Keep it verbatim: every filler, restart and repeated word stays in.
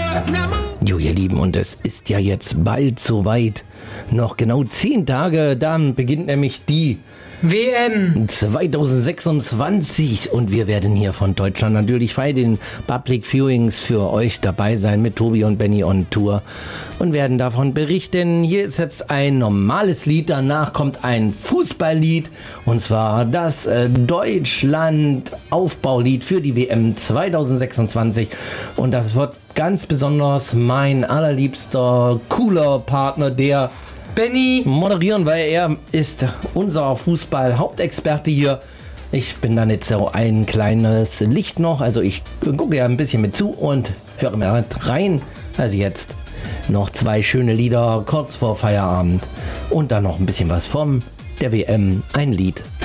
Jo, ihr Lieben, und es ist ja jetzt bald soweit. Noch genau zehn Tage, dann beginnt nämlich die W M zwanzig sechsundzwanzig und wir werden hier von Deutschland natürlich bei den Public Viewings für euch dabei sein mit Tobi und Benny on Tour und werden davon berichten. Hier ist jetzt ein normales Lied, danach kommt ein Fußballlied und zwar das äh, Deutschland-Aufbaulied für die W M zwanzig sechsundzwanzig und das wird ganz besonders mein allerliebster, cooler Partner, der Benny moderieren, weil er ist unser Fußball-Hauptexperte hier. Ich bin dann jetzt so ein kleines Licht noch, also ich gucke ja ein bisschen mit zu und höre mir rein. Also jetzt noch zwei schöne Lieder kurz vor Feierabend und dann noch ein bisschen was von der W M, ein Lied